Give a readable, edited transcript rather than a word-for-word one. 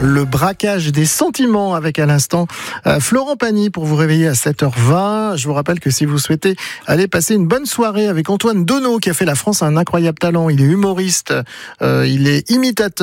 le braquage des sentiments avec à l'instant Florent Pagny pour vous réveiller à 7h20. Je vous rappelle que si vous souhaitez aller passer une bonne soirée avec Antoine Donneau qui a fait la France un incroyable talent, il est humoriste, il est imitateur.